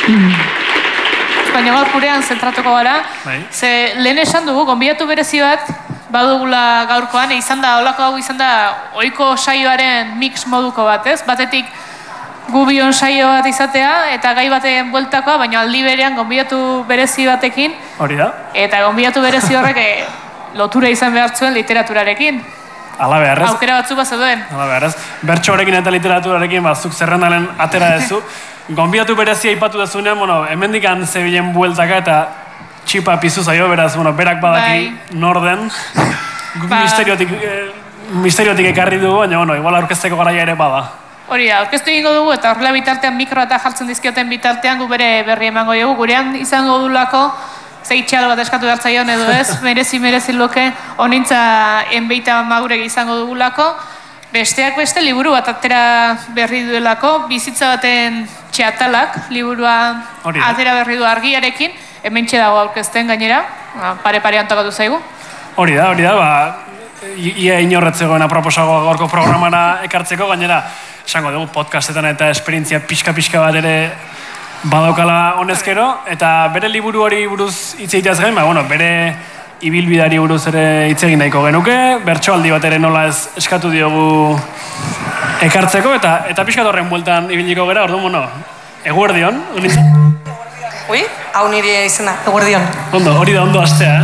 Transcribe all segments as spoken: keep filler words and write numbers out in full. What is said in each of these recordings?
Baina gaur gurean zentratuko gara. Ze lehen esan dugu, gonbidatu berezi bat, badugula gaurkoan, izan da, holako hau izan da, ohiko saioaren mix moduko bat, ez? Batetik gu bion saio bat izatea, eta gai baten bueltakoa, baina aldi berean gonbidatu berezi batekin. Hori da. Eta gonbidatu berezi horrek lotura izan behar zuen literaturarekin. Ala beharrez. Aukera batzu bat zeduen. Ala beharrez. Bertxoarekin eta literaturarekin, bazuk zerrendalen atera dezu. Gonbidatu berezia aipatu dezunean, bueno, hemendikan zebilen bueltaka eta txipa pizu zaio, beraz, bueno, berak badaki norden. Misteriotik, misteriotik ekarri dugu, baina, bueno, igual aurkezteko garaia ere bada. Hori da, aurkeztu egingo dugu eta horrela bitartean mikroa eta jartzen dizkioten bitartean gu bere berri emango dugu. Gurean izango dulako, zeitxalo bat eskatu hartzaion edo ez, merezi merezi luke, honintza enbeita magurek izango dugulako. Besteak beste liburu bat atera berri duelako, bizitza baten txatalak, liburua atera berri du argiarekin, hementxe dago aurkezten gainera, pare-pare antokatu zaigu. Hori da, hori da, ba, ia inorretzegoen aproposagoa gaurko programara ekartzeko, gainera, esango dugu podcastetan eta esperientzia pixka-pixka bat ere badaukala honezkero, eta bere liburu hori buruz hitz egiteaz gain, ba, bueno, bere ibilbidari buruz ere hitz egin nahiko genuke, bertsoaldi bat ere nola ez eskatu diogu ekartzeko, eta eta pixkat horren bueltan ibiliko gara, orduan, bueno, eguerdion, unitza? Ui, hau nire izena, eguerdion. Ondo, hori da ondo astea,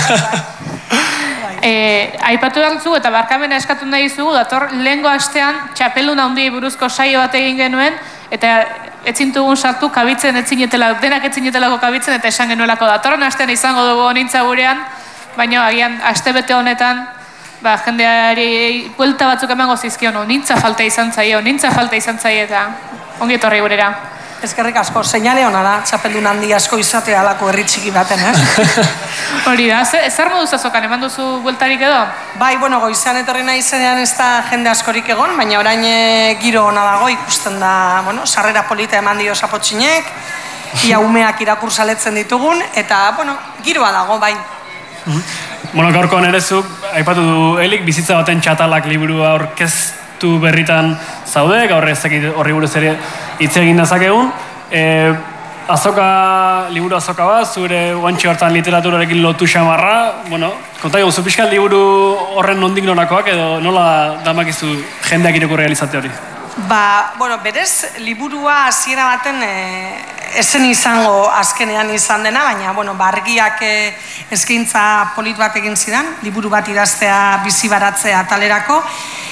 eh? Aipatu behar zu eta barkamena eskatu nahi zugu, dator lehengo astean txapelun handiei buruzko saio bat egin genuen, eta etzintugun sartu kabitzen etzinetela, denak etzinetelako kabitzen eta esan genuelako datorren astean izango dugu honintza gurean, baina agian astebete honetan ba, jendeari buelta batzuk emango zizkion, honintza falta izan zaie, honintza falta izan zaie eta ongi etorri gurera. Eskerrik asko, seinale hona da, txapeldun handi asko izatea alako herri txiki baten, ez? Hori da, zer moduz azokan, eman duzu bueltarik edo? Bai, bueno, goizean etorri nahi zenean ez da jende askorik egon, baina orain giro hona dago, ikusten da, bueno, sarrera polita eman dio sapotxinek, ia umeak irakursaletzen ditugun, eta, bueno, giroa dago, bai. Bueno, gaurkoan ere zuk, aipatu du Elik, bizitza baten txatalak liburua aurkeztu berritan zaude, gaur ez dakit horri buruz ere hitz egin dezakegun. E, azoka, liburu azoka bat, zure guantxo hartan literaturarekin lotu xamarra, bueno, konta egun, zu pixka liburu horren nondik norakoak edo nola damakizu jendeak irakurri realizate hori? Ba, bueno, berez, liburua hasiera baten e, esen izango azkenean izan dena, baina, bueno, bargiak e, eskaintza polit bat egin zidan, liburu bat idaztea bizi baratzea talerako,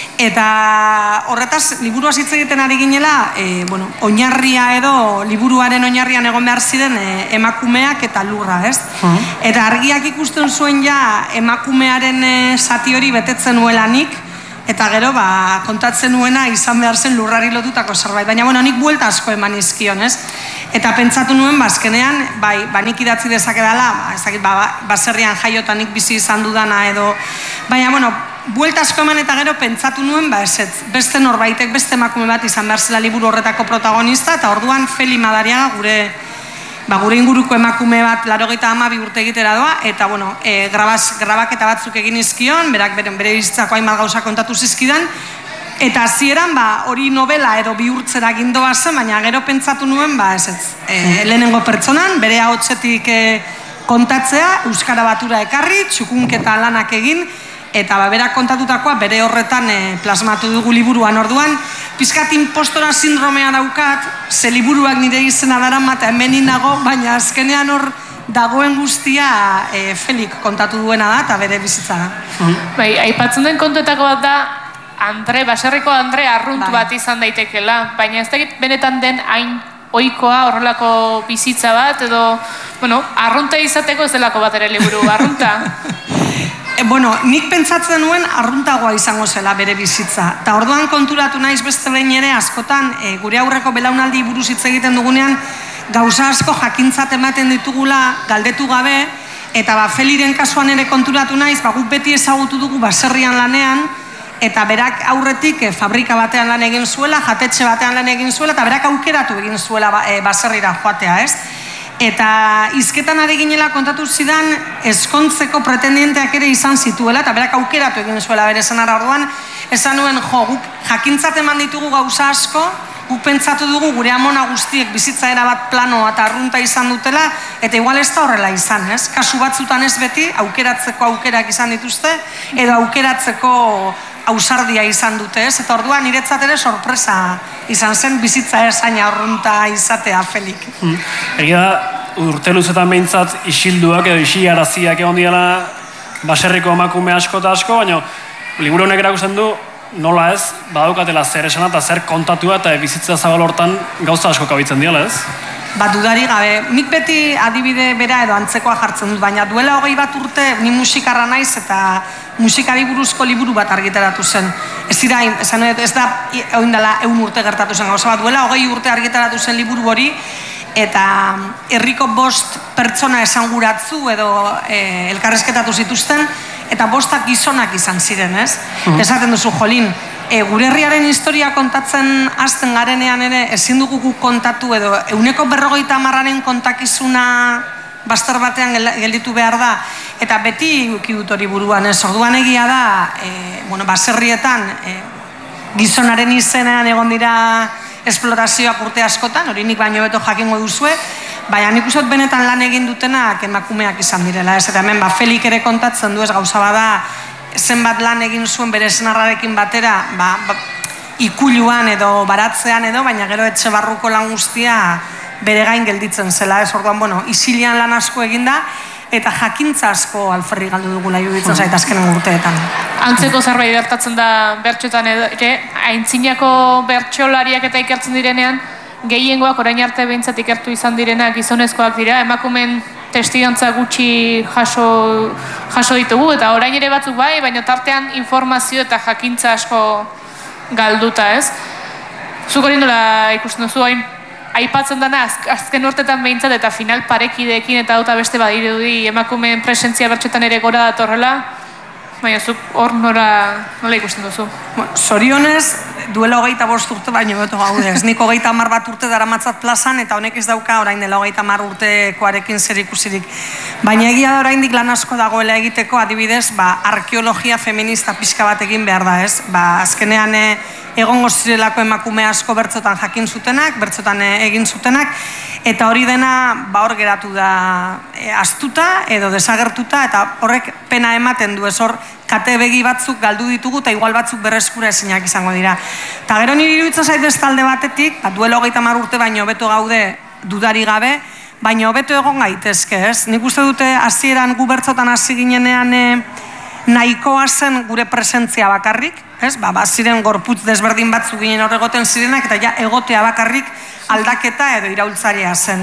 eta horretaz, liburuaz hitz egiten ari ginela, e, bueno, oinarria edo, liburuaren oinarrian egon behar ziren e, emakumeak eta lurra, ez? Uh-huh. Eta argiak ikusten zuen ja emakumearen e, zati hori betetzen nuelanik, eta gero, ba, kontatzen nuena izan behar zen lurrari lotutako zerbait. Baina, bueno, nik buelta asko eman izkion, ez? Eta pentsatu nuen, bazkenean, bai, ba, nik idatzi dezakedala, ba, ez dakit, ba, baserrian jaiotan nik bizi izan dudana edo, baina, bueno, buelta asko eman eta gero pentsatu nuen, ba, ez, beste norbaitek, beste emakume bat izan behar zela liburu horretako protagonista, eta orduan Feli Madariaga gure, ba, gure inguruko emakume bat laurogeita hamabi urte egitera doa, eta, bueno, e, grabaz, grabaketa batzuk egin izkion, berak bere, bere bizitzako hainbat gauza kontatu zizkidan, eta hasieran ba, hori novela edo bihurtzera gindoa zen, baina gero pentsatu nuen, ba, ez ez, e, lehenengo pertsonan, bere ahotsetik e, kontatzea, euskara batura ekarri, txukunketa lanak egin, eta ba, berak kontatutakoa bere horretan e, plasmatu dugu liburuan. Orduan, pizkat impostora sindromea daukat, ze liburuak nire izena daramat hemenin nago, baina azkenean hor dagoen guztia e, Felik kontatu duena da, eta bere bizitza da. Bai, aipatzen den kontuetako bat da, Andre, baserriko Andre arrunt bai. Bat izan daitekela, baina ez dakit benetan den hain ohikoa horrelako bizitza bat, edo, bueno, arrunta izateko ez delako bat ere liburu, arrunta? e, bueno, nik pentsatzen nuen arruntagoa izango zela bere bizitza, eta orduan konturatu naiz beste behin ere askotan, e, gure aurreko belaunaldi buruz hitz egiten dugunean, gauza asko jakintzat ematen ditugula galdetu gabe, eta ba, Feliren kasuan ere konturatu naiz, ba, guk beti ezagutu dugu baserrian lanean, eta berak aurretik e, fabrika batean lan egin zuela, jatetxe batean lan egin zuela, eta berak aukeratu egin zuela ba, e, baserrira joatea, ez? Eta hizketan ari ginela kontatu zidan ezkontzeko pretendienteak ere izan zituela, eta berak aukeratu egin zuela bere zenara. Orduan, esan nuen, jo, guk jakintzat eman ditugu gauza asko, gu pentsatu dugu gure amona guztiek bizitza erabat planoa eta arrunta izan dutela, eta igual ez da horrela izan, ez? Kasu batzutan ez beti, aukeratzeko aukerak izan dituzte, edo aukeratzeko ausardia izan dute, ez? Eta orduan niretzat ere sorpresa izan zen bizitza esaina arrunta izatea, Felik. Hmm. Egia da, urte luzetan behintzat isilduak edo isiaraziak egon diela baserriko emakume asko eta asko, baina liburu honek erakusten du nola ez, badaukatela zer esana eta zer kontatua eta bizitza zabal hortan gauza asko kabitzen diala, ez? Ba, dudari gabe, nik beti adibide bera edo antzekoa jartzen dut, baina duela hogei bat urte ni musikarra naiz eta musikari buruzko liburu bat argitaratu zen. Ez dira, esan dut, ez da oindala eun urte gertatu zen gauza bat, duela hogei urte argitaratu zen liburu hori, eta herriko bost pertsona esanguratzu edo e, elkarrezketatu zituzten, eta bostak gizonak izan ziren, ez? Uh-huh. Esaten duzu, jolin, e, gure herriaren historia kontatzen hasten garenean ere, ezin dugu guk kontatu edo euneko berrogeita hamarraren kontakizuna bazter batean gelditu behar da, eta beti uki dut hori buruan, ez? Orduan egia da, e, bueno, baserrietan, e, gizonaren izenean egon dira esplotazioak urte askotan, hori nik baino beto jakingo duzue, baina nik uste benetan lan egin dutenak emakumeak izan direla, ez? Eta hemen, ba, Felik ere kontatzen du, ez, gauza bada, zenbat lan egin zuen bere senarrarekin batera, ba, ba, ikuluan edo baratzean edo, baina gero etxe barruko lan guztia bere gain gelditzen zela, ez? Orduan, bueno, isilian lan asko eginda, eta jakintza asko alferri galdu dugula iruditzen zait azkenen urteetan. Antzeko zerbait gertatzen da bertxotan ere, aintzinako bertxolariak eta ikertzen direnean, gehiengoak orain arte behintzat ikertu izan direnak gizonezkoak dira, emakumen testigantza gutxi jaso, jaso ditugu, eta orain ere batzuk bai, baina tartean informazio eta jakintza asko galduta, ez? Zuk hori nola ikusten duzu, hain aipatzen dana azken urtetan behintzat eta final parekideekin eta auta beste badirudi emakumeen presentzia bertxetan ere gora datorrela, baina zuk hor nola, nola ikusten duzu? Bueno, zorionez, duela hogeita bost urte baino beto gaude. Ez nik hogeita hamar bat urte daramatzat plazan eta honek ez dauka orain dela hogeita hamar urtekoarekin zer ikusirik. Baina egia da oraindik lan asko dagoela egiteko, adibidez, ba, arkeologia feminista pixka bat egin behar da, ez? Ba, azkenean e, egongo zirelako emakume asko bertzotan jakin zutenak, bertzotan e, egin zutenak, eta hori dena ba hor geratu da e, astuta edo desagertuta, eta horrek pena ematen du, ez hor kate begi batzuk galdu ditugu eta igual batzuk berreskura ezinak izango dira. Eta gero niri iruditzen zait beste alde batetik, ba, duela hogeita hamar urte baino hobeto gaude dudari gabe, baina hobeto egon gaitezke, ez? Nik uste dute hasieran gu bertzotan hasi ginenean e, nahikoa zen gure presentzia bakarrik, ez? Ba, ba ziren gorputz desberdin batzuk ginen hor egoten zirenak, eta ja egotea bakarrik aldaketa edo iraultzailea zen.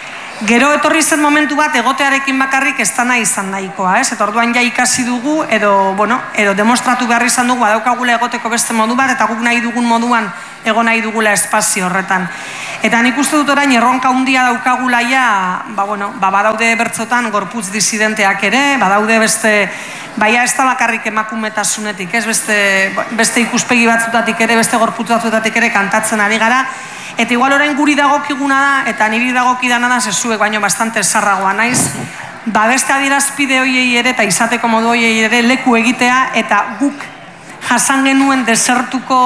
Gero etorri zen momentu bat egotearekin bakarrik ez da nahi izan nahikoa, ez? Eta orduan ja ikasi dugu edo, bueno, edo demostratu behar izan dugu badaukagula egoteko beste modu bat, eta guk nahi dugun moduan ego nahi dugula espazio horretan. Eta nik uste dut orain erronka handia daukagula ja, ba, bueno, ba, badaude bertzotan gorputz disidenteak ere, badaude beste, baina ez da bakarrik emakumetasunetik, ez? Beste, beste ikuspegi batzutatik ere, beste gorputz batzutatik ere kantatzen ari gara. Eta igual orain guri dagokiguna da, eta niri dagokidana da, zezuek baino bastante zarragoa naiz, ba beste adierazpide hoiei ere, eta izateko modu hoiei ere leku egitea, eta guk jasan genuen desertuko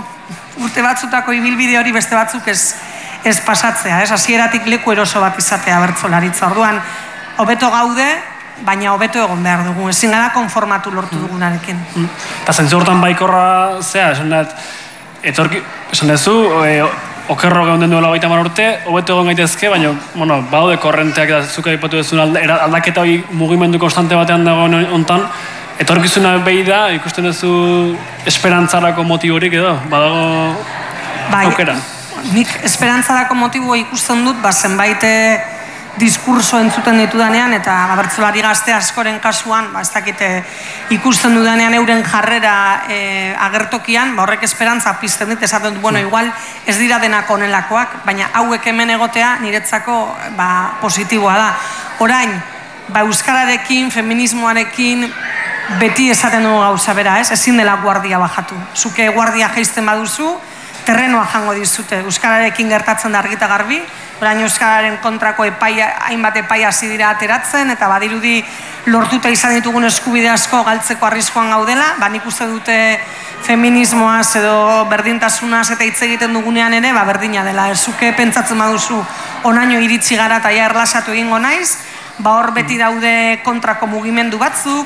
urte batzutako ibilbide hori beste batzuk ez, ez pasatzea, ez? Hasieratik leku eroso bat izatea bertsolaritza. Orduan, hobeto gaude, baina hobeto egon behar dugu, ezin gara konformatu lortu dugunarekin. Eta zentzu hortan baikorra, zea, esan dut, etorki, esan duzu, e, okerro geunden duela hogeita hamar urte, hobeto egon gaitezke, baina, bueno, badaude korrenteak eta zuka ipatu duzun aldaketa hori mugimendu konstante batean dago hontan, etorkizuna behi da, ikusten duzu esperantzarako motiborik edo, badago bai, aukera? Nik esperantzarako motiboa ikusten dut, ba, zenbait diskurso entzuten ditudanean, eta bertsolari gazte askoren kasuan, ba, ez dakite ikusten dudanean euren jarrera e, agertokian, ba, horrek esperantza pizten dit, esaten dut, bueno, igual ez dira denak onelakoak, baina hauek hemen egotea niretzako ba, positiboa da. Orain, ba, euskararekin, feminismoarekin, beti esaten dugu gauza bera, ez? Ezin dela guardia bajatu. Zuke guardia jaisten baduzu, terrenoa jango dizute. Euskararekin gertatzen da argi eta garbi, orain euskararen kontrako epaia, hainbat epaia hasi dira ateratzen, eta badirudi lortuta izan ditugun eskubide asko galtzeko arriskuan gaudela, ba nik uste dute feminismoaz edo berdintasunaz eta hitz egiten dugunean ere, ba berdina dela. Ezuke pentsatzen baduzu onaino iritsi gara eta ja erlasatu egingo naiz, ba hor beti daude kontrako mugimendu batzuk,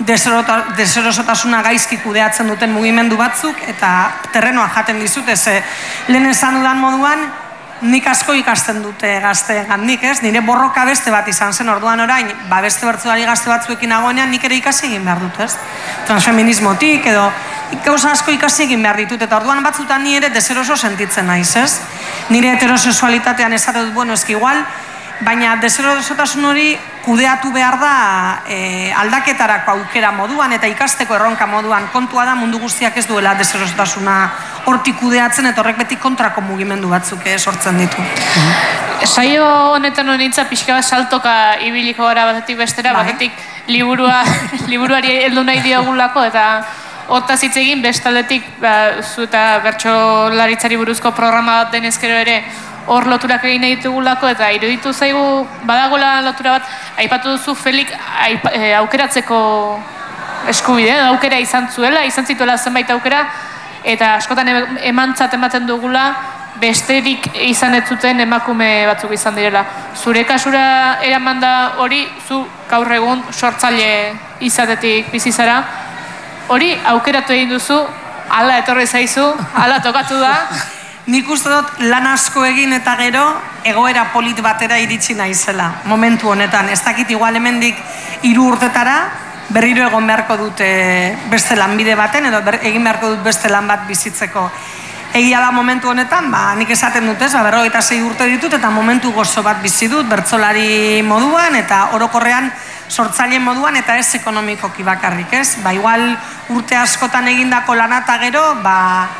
deserosotasuna gaizki kudeatzen duten mugimendu batzuk, eta terrenoa jaten dizut, ez lehen esan dudan moduan, nik asko ikasten dute gazteen gandik, ez? Nire borroka beste bat izan zen orduan orain, ba beste bertsolari gazte batzuekin nagoenean nik ere ikasi egin behar dut, ez? Transfeminismotik edo gauza asko ikasi egin behar ditut, eta orduan batzutan ni ere deseroso sentitzen naiz, ez? Nire heterosexualitatean esate dut, bueno, eski igual, baina deserosotasun hori kudeatu behar da e, aldaketarako aukera moduan eta ikasteko erronka moduan. Kontua da mundu guztiak ez duela deserosotasuna hortik kudeatzen eta horrek beti kontrako mugimendu batzuk eh, sortzen ditu. Mm-hmm. Saio honetan honitza pixka bat saltoka ibiliko gara batetik bestera, bai. Batetik liburua, liburuari heldu nahi diogulako eta hortaz hitz egin bestaldetik ba, zu eta bertsolaritzari buruzko programa bat denezkero ere hor loturak egin nahi ditugulako eta iruditu zaigu badagola lotura bat, aipatu duzu Felik aipa, e, aukeratzeko eskubide, aukera izan zuela, izan zituela zenbait aukera, eta askotan emantzat ematen dugula besterik izan ez zuten emakume batzuk izan direla. Zure kasura eraman da hori, zu gaur egun sortzaile izatetik bizi zara, hori aukeratu egin duzu, hala etorri zaizu, hala tokatu da. Nik uste dut lan asko egin eta gero egoera polit batera iritsi naizela, momentu honetan. Ez dakit igual hemendik hiru urtetara berriro egon beharko dute beste lanbide baten edo ber, egin beharko dut beste lan bat bizitzeko. Egia da momentu honetan, ba, nik esaten dut ez, ba, berrogeita sei urte ditut eta momentu gozo bat bizi dut, bertsolari moduan eta orokorrean sortzaile moduan eta ez ekonomikoki bakarrik, ez? Ba, igual urte askotan egindako lana eta gero, ba,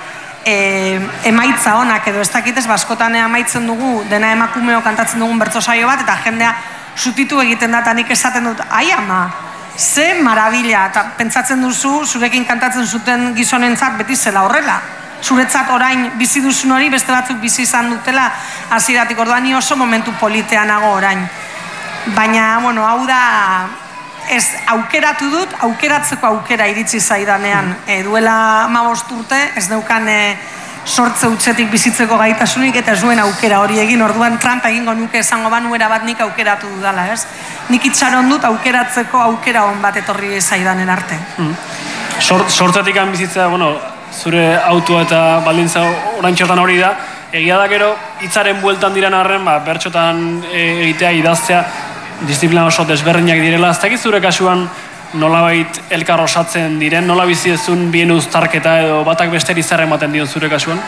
E, emaitza honak edo ez dakitez, baskotan amaitzen dugu dena emakumeo kantatzen dugun bertso saio bat eta jendea sutitu egiten da eta nik esaten dut, ai ama, ze marabila, eta pentsatzen duzu zurekin kantatzen zuten gizonentzat beti zela horrela. Zuretzat orain bizi duzun hori beste batzuk bizi izan dutela hasieratik, orduan ni oso momentu politeanago orain. Baina, bueno, hau da ez aukeratu dut, aukeratzeko aukera iritsi zaidanean. E, duela hamabost urte, ez neukan e, sortze utzetik bizitzeko gaitasunik eta ez duen aukera hori egin, orduan trampa egingo nuke esango banuera bat nik aukeratu dudala, ez? Nik itxaron dut aukeratzeko aukera hon bat etorri zaidanen arte. Mm. Sort, sortzetik bizitzea, bueno, zure autua eta baldintza orantxotan hori da, egia da gero hitzaren bueltan diren arren, ba, bertxotan e, egitea, idaztea, disiplina oso desberdinak direla, ez dakit zure kasuan nolabait elkar osatzen diren, nola bizi ezun bien uztarketa edo batak besteri zer ematen dion zure kasuan?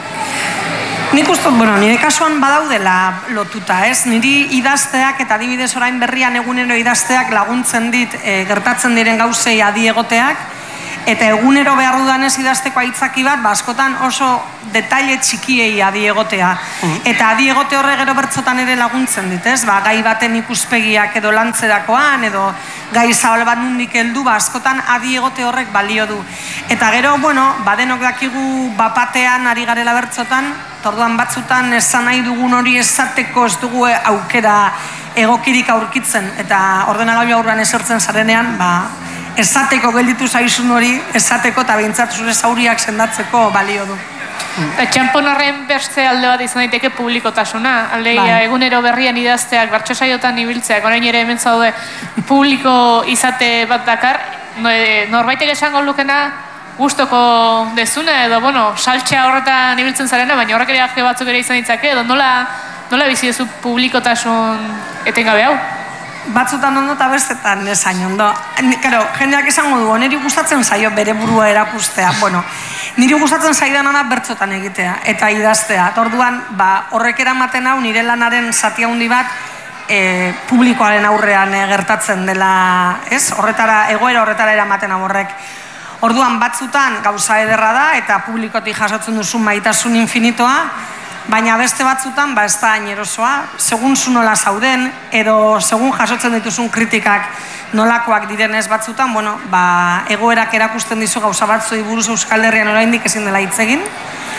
Nik uste, bueno, nire kasuan badaudela lotuta, ez? Niri idazteak eta adibidez orain berrian egunero idazteak laguntzen dit e, gertatzen diren gauzei adi egoteak, eta egunero behar dudanez idazteko aitzaki bat, ba, askotan oso detaile txikiei adi egotea. Eta adi egote horre gero bertzotan ere laguntzen dit, ez? Ba, gai baten ikuspegiak edo lantzerakoan, edo gai zabal bat nundik heldu, ba, askotan adi egote horrek balio du. Eta gero, bueno, badenok dakigu bapatean ari garela bertzotan, orduan batzutan esan nahi dugun hori esateko ez dugu aukera egokirik aurkitzen, eta ordenagailu aurrean esertzen zarenean, ba, esateko gelditu zaizun hori, esateko eta behintzat zure zauriak sendatzeko balio du. Eta txampon horren beste alde bat izan daiteke publikotasuna. Aldeia, bai. Egunero berrian idazteak, bertso saiotan ibiltzeak, orain ere hemen zaude publiko izate bat dakar, norbaitek esango lukena gustoko dezuna, edo, bueno, saltxea horretan ibiltzen zarena, baina horrek ere azke batzuk ere izan ditzake, edo nola, nola bizi duzu publikotasun etengabe hau? Batzutan ondo eta bestetan esain ondo. Karo, jendeak esango du, niri gustatzen zaio bere burua erakustea. Bueno, niri gustatzen zaidana da bertzotan egitea eta idaztea. Orduan, ba, horrek eramaten hau nire lanaren zati handi bat e, publikoaren aurrean e, gertatzen dela, ez? Horretara, egoera horretara eramaten hau horrek. Orduan, batzutan gauza ederra da eta publikotik jasotzen duzun maitasun infinitoa, baina beste batzutan, ba, ez da ainerosoa, segun zu nola zauden, edo segun jasotzen dituzun kritikak nolakoak direnez batzutan, bueno, ba, egoerak erakusten dizu gauza batzui buruz Euskal Herrian oraindik ezin dela hitz egin.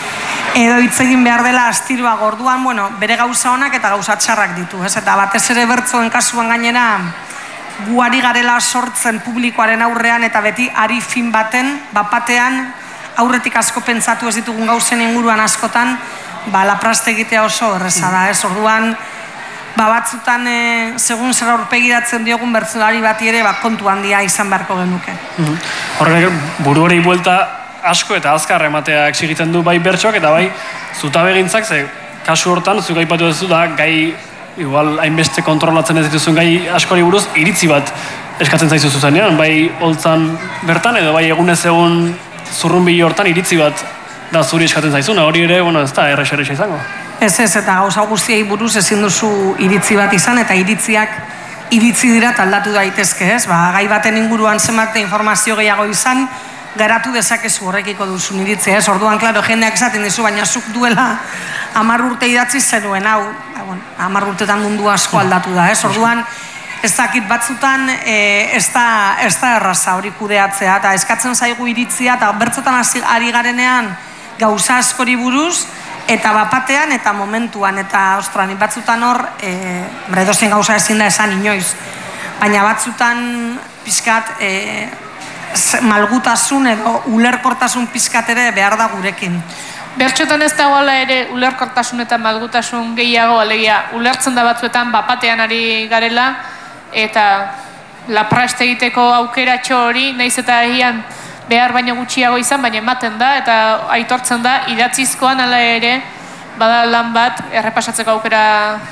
edo hitz egin behar dela astiroa gorduan, bueno, bere gauza honak eta gauza txarrak ditu, ez? Eta batez ere bertsoen kasuan gainera, guari garela sortzen publikoaren aurrean eta beti ari fin baten, bapatean, aurretik asko pentsatu ez ditugun gauzen inguruan askotan, ba, lapraste egitea oso erreza da, ez? Orduan, ba, batzutan, e, segun zer aurpegiratzen diogun bertsolari bati ere, ba, kontu handia izan beharko genuke. Horrek, buru hori buelta asko eta azkar ematea exigitzen du bai bertsoak eta bai zutabegintzak, ze kasu hortan, zuk aipatu duzu da, gai, igual, hainbeste kontrolatzen ez dituzun gai askori buruz, iritzi bat eskatzen zaizu zuzenean, bai holtzan bertan edo bai egunez egun zurrunbili hortan iritzi bat da zuri eskatzen zaizuna, hori ere, bueno, ez da, errex-errexa izango. Ez ez, eta gauza guztiei buruz ezin duzu iritzi bat izan, eta iritziak iritzi dira aldatu daitezke, ez? Ba, gai baten inguruan zenbat informazio gehiago izan, garatu dezakezu horrekiko duzun iritzia, ez? Orduan, klaro, jendeak esaten dizu, baina zuk duela hamar urte idatzi zenuen, hau, ba, bueno, hamar urtetan mundu asko aldatu da, ez? Orduan, ez dakit batzutan e, ez, da, ez da erraza hori kudeatzea, eta eskatzen zaigu iritzia, eta bertzotan ari garenean gauza askori buruz, eta bapatean eta momentuan, eta ostran, batzutan hor, e, edozein gauza ezin da esan inoiz, baina batzutan pixkat e, malgutasun edo ulerkortasun pixkat ere behar da gurekin. Bertxotan ez dagoela ere ulerkortasun eta malgutasun gehiago, alegia, ulertzen da batzuetan bapatean ari garela, eta lapraste egiteko aukeratxo hori, nahiz eta egian behar baino gutxiago izan, baina ematen da, eta aitortzen da, idatzizkoan ala ere, bada lan bat, errepasatzeko aukera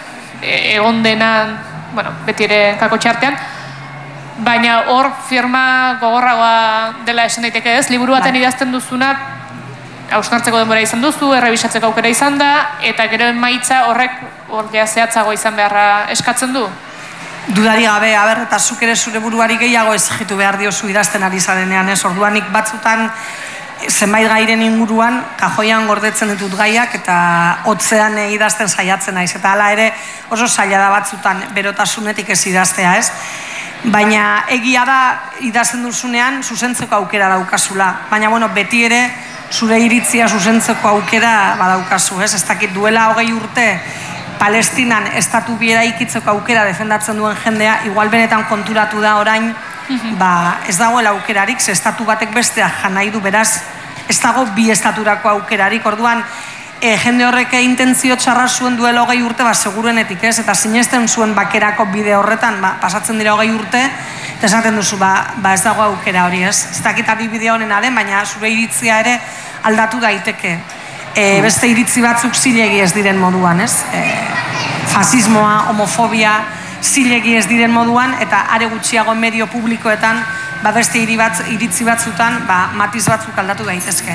egon denan, bueno, beti ere kako txartean, baina hor firma gogorragoa dela esan daiteke ez, liburu baten idazten duzuna, hausnartzeko denbora izan duzu, errebisatzeko aukera izan da, eta gero emaitza horrek hor ja zehatzago izan beharra eskatzen du. Dudari gabe, aber, eta zuk ere zure buruari gehiago ezigitu behar diozu idazten ari zarenean, ez? Orduanik batzutan zenbait gairen inguruan, kajoian gordetzen ditut gaiak eta hotzean idazten saiatzen naiz. Eta hala ere oso zaila da batzutan berotasunetik ez idaztea, ez? Baina egia da idazten duzunean zuzentzeko aukera daukazula. Baina, bueno, beti ere zure iritzia zuzentzeko aukera badaukazu, ez? Ez dakit duela hogei urte Palestinan estatu biera ikitzeko aukera defendatzen duen jendea, igual benetan konturatu da orain, ba, ez dagoela aukerarik, ze estatu batek bestea jan nahi du, beraz, ez dago bi estaturako aukerarik, orduan, e, jende horrek intentzio txarra zuen duela hogei urte, ba, seguruenetik ez, eta sinesten zuen bakerako bide horretan, ba, pasatzen dira hogei urte, eta esaten duzu, ba, ba ez dago aukera hori ez, ez dakit adibide honena den, baina zure iritzia ere aldatu daiteke. E, beste iritzi batzuk zilegi ez diren moduan, ez? E, fasismoa, homofobia, zilegi ez diren moduan, eta are gutxiago medio publikoetan, ba beste iritzi batzutan, ba, matiz batzuk aldatu daitezke.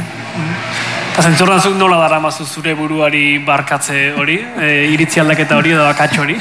Eta zentzorran zuk nola daramazu zure buruari barkatze hori, e, iritzi aldaketa hori edo akatxo hori?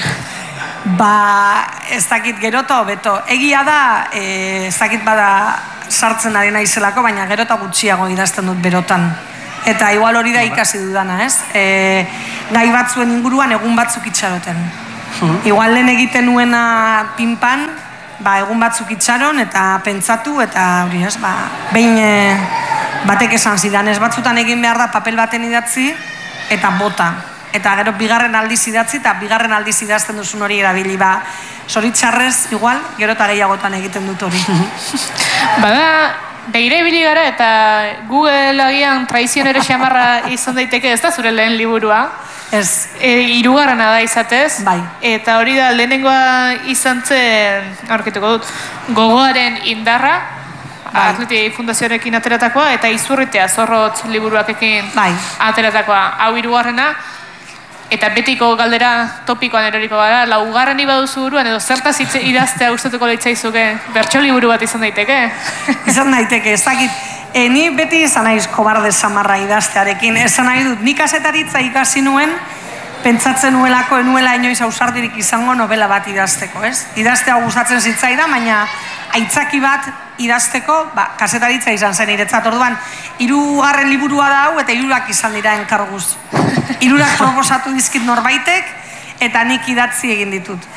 Ba, ez dakit gerota hobeto. Egia da, e, ez dakit bada sartzen ari naizelako, baina gerota gutxiago idazten dut berotan. Eta igual hori da ikasi dudana, ez? E, gai batzuen inguruan egun batzuk itxaroten. Igual lehen egiten nuena pinpan, ba, egun batzuk itxaron eta pentsatu eta hori, ez? Ba, behin e, batek esan zidan, ez batzutan egin behar da papel baten idatzi eta bota. Eta gero bigarren aldiz idatzi eta bigarren aldiz idazten duzun hori erabili, ba, zoritxarrez, igual, gero eta gehiagotan egiten dut hori. Bada, begira ibili gara eta Google agian traizionero xamarra izan daiteke, ez da zure lehen liburua? Ez. E, irugarrena da izatez. Bai. Eta hori da lehenengoa izan zen, aurkituko dut, gogoaren indarra, bai. Atleti Fundazioarekin ateratakoa, eta izurritea zorrotz liburuakekin bai. Ateratakoa. Hau irugarrena, eta betiko galdera topikoan eroriko gara, laugarren ibaduzu buruan, edo zertaz idaztea gustatuko leitzaizuke, bertso liburu bat izan daiteke? Izan daiteke, ez dakit, e, ni beti izan naiz kobarde samarra idaztearekin, esan nahi dut, nik azetaritza ikasi nuen, pentsatzen nuelako, enuela inoiz ausardirik izango novela bat idazteko, ez? Idaztea gustatzen zitzaida, baina aitzaki bat idazteko, ba, kasetaritza izan zen iretzat, orduan, hirugarren liburua da hau, eta hirurak izan dira enkarguz. Hirurak proposatu dizkit norbaitek, eta nik idatzi egin ditut.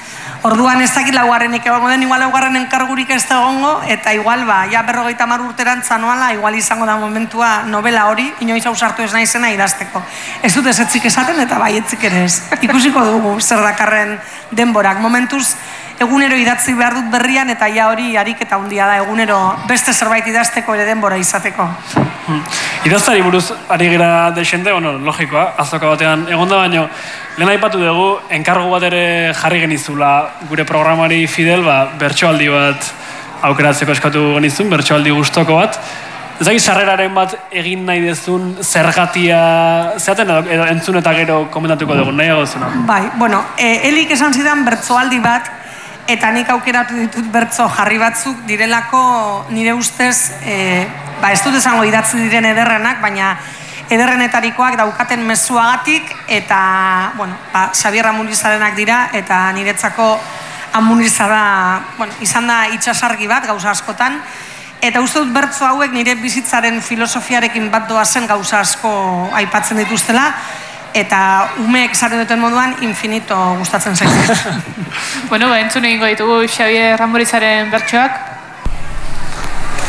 Orduan ez dakit laugarrenik egongo den, igual laugarren enkargurik ez da egongo, eta igual, ba, ja berrogeita hamar urterantza noala, igual izango da momentua novela hori, inoiz ausartu ez naizena idazteko. Ez dut ezetzik esaten eta bai etzik ere ez. Ikusiko dugu zer dakarren denborak. Momentuz, egunero idatzi behar dut berrian, eta ja hori ariketa handia da, egunero beste zerbait idazteko ere denbora izateko. Hmm. Idaztari buruz ari gira deixente, bueno, logikoa, azoka batean egon da, baino, lehen aipatu dugu, enkargu bat ere jarri genizula gure programari fidel, ba, bertsoaldi bat aukeratzeko eskatu genizun, bertsoaldi gustoko bat. Ez dakit sarreraren bat egin nahi dezun zergatia zeaten edo, edo entzun eta gero komentatuko dugu, nahi agozuna? Bai, bueno, e, Elik esan zidan bertsoaldi bat, eta nik aukeratu ditut bertso jarri batzuk direlako nire ustez, e, ba ez dut esango idatzi diren ederrenak, baina ederrenetarikoak daukaten mezuagatik, eta, bueno, ba, Xabier Amunizarenak dira, eta niretzako Amuniza da, bueno, izan da itxasargi bat gauza askotan, eta uste dut bertso hauek nire bizitzaren filosofiarekin bat doazen gauza asko aipatzen dituztela, eta umeek esaten duten moduan infinito gustatzen zaitu. Bueno, ba, entzun egingo ditugu Xabier Amurizaren bertsoak,